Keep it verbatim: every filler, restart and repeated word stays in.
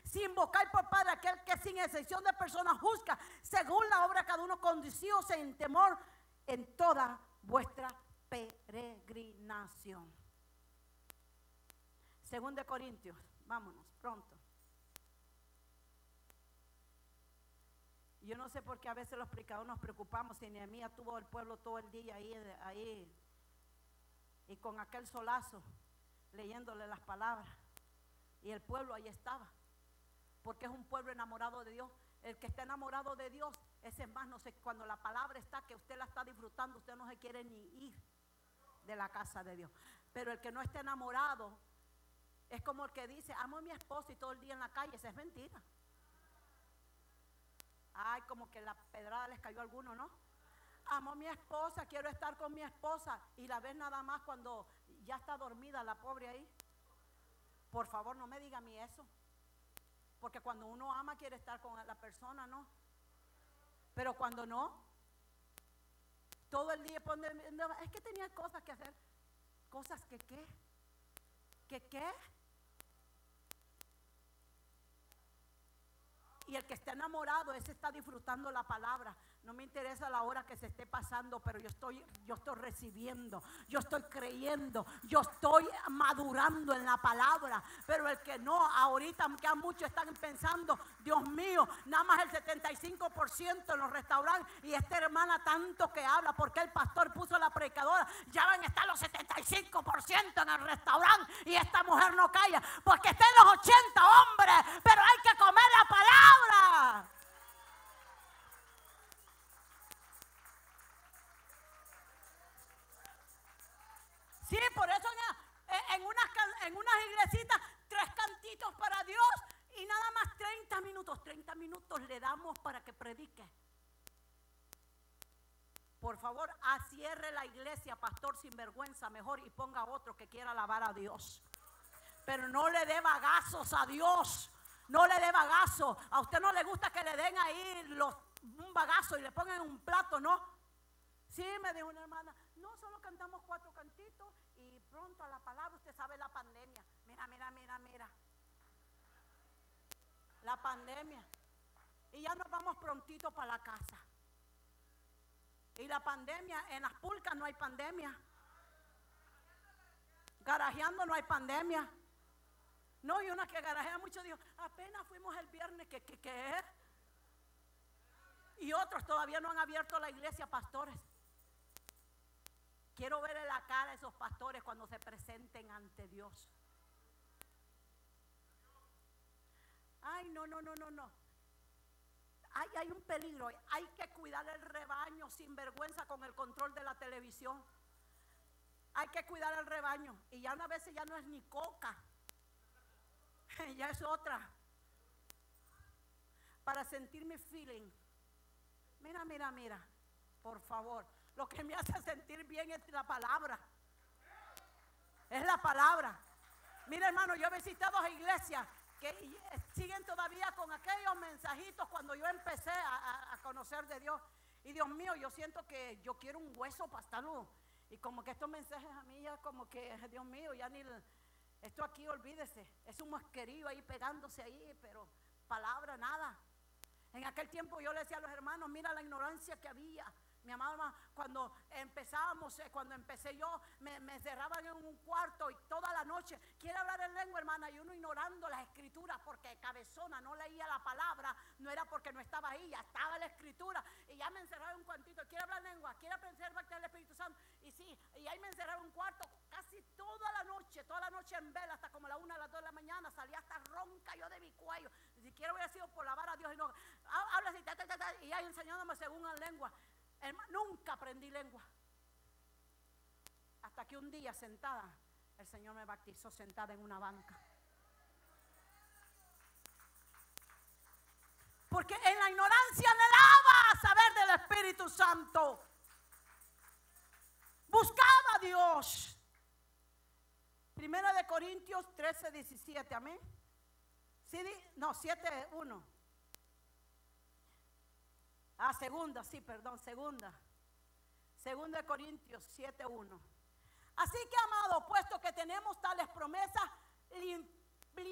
Si invocáis por Padre aquel que sin excepción de personas juzga, según la obra de cada uno, conducíos en temor en toda vuestra peregrinación. Según de Corintios, vámonos pronto. Yo no sé por qué a veces los predicadores nos preocupamos. Si Nehemías tuvo el pueblo todo el día ahí, ahí y con aquel solazo leyéndole las palabras, y el pueblo ahí estaba, porque es un pueblo enamorado de Dios. El que está enamorado de Dios, ese es más, no sé, cuando la palabra está, que usted la está disfrutando, usted no se quiere ni ir de la casa de Dios. Pero el que no está enamorado es como el que dice, amo a mi esposo y todo el día en la calle. Esa es mentira. Ay, como que la pedrada les cayó a alguno, ¿no? Amo a mi esposa, quiero estar con mi esposa, y la ves nada más cuando ya está dormida la pobre ahí. Por favor, no me diga a mí eso, porque cuando uno ama quiere estar con la persona, ¿no? Pero cuando no, todo el día pone, es que tenía cosas que hacer. ¿Cosas que qué? ¿Que qué? Y el que está enamorado, ese está disfrutando la palabra. No me interesa la hora que se esté pasando, pero yo estoy, yo estoy recibiendo, yo estoy creyendo, yo estoy madurando en la palabra. Pero el que no, ahorita que muchos están pensando, Dios mío, nada más el setenta y cinco por ciento en los restaurantes, y esta hermana tanto que habla, porque el pastor puso la predicadora, ya van a estar los setenta y cinco por ciento en el restaurante, y esta mujer no calla, porque estén los ochenta hombres, pero hay que comer la palabra. Sí, por eso en, en, unas, en unas iglesitas, tres cantitos para Dios y nada más treinta minutos. treinta minutos le damos para que predique. Por favor, cierre la iglesia, pastor sinvergüenza, mejor, y ponga otro que quiera alabar a Dios. Pero no le dé bagazos a Dios. No le dé bagazo. A usted no le gusta que le den ahí los, un bagazo y le pongan un plato, ¿no? Sí, me dijo una hermana, no, solo cantamos cuatro cantitos y pronto a la palabra, usted sabe la pandemia. Mira, mira, mira, mira. La pandemia. Y ya nos vamos prontito para la casa. Y la pandemia, en las pulcas no hay pandemia. Garajeando no hay pandemia. No, y una que garajea mucho dijo, apenas fuimos el viernes, ¿qué, qué, qué es? Y otros todavía no han abierto la iglesia, pastores. Quiero ver en la cara a esos pastores cuando se presenten ante Dios. Ay, no, no, no, no, no. Hay, hay un peligro. Hay que cuidar el rebaño sin vergüenza con el control de la televisión. Hay que cuidar el rebaño. Y ya una vez ya no es ni coca. Ya es otra. Para sentir mi feeling. Mira, mira, mira. Por favor. Lo que me hace sentir bien es la palabra. Es la palabra. Mira, hermano, yo he visitado a iglesias que siguen todavía con aquellos mensajitos cuando yo empecé a, a, a conocer de Dios. Y Dios mío, yo siento que yo quiero un hueso para estarlo. Y como que estos mensajes a mí ya como que, Dios mío, ya ni... Esto aquí, olvídese. Es un masquerillo ahí pegándose ahí, pero palabra, nada. En aquel tiempo yo le decía a los hermanos, mira la ignorancia que había. Mi amada, cuando empezábamos, cuando empecé yo, me, me cerraban en un cuarto y toda la noche, quiere hablar en lengua, hermana, y uno ignorando las escrituras, porque cabezona, no leía la palabra, no era porque no estaba ahí, ya estaba la escritura, y ya me encerraba en un cuartito, quiere hablar lengua, quiere aprender parte del Espíritu Santo, y sí, y ahí me encerraba en un cuarto, casi toda la noche, toda la noche en vela, hasta como la una, a las dos de la mañana, salía hasta ronca yo de mi cuello, ni siquiera hubiera sido por lavar a Dios, y no, habla así, ta, ta, ta, ta, y ahí enseñándome según la lengua. Hermano, nunca aprendí lengua. Hasta que un día sentada, el Señor me bautizó sentada en una banca. Porque en la ignorancia anhelaba saber del Espíritu Santo. Buscaba a Dios. Primera de Corintios trece, diecisiete, amén. Sí, no, siete, uno. Ah, segunda, sí, perdón, segunda. Segunda de Corintios siete, uno. Así que, amado, puesto que tenemos tales promesas,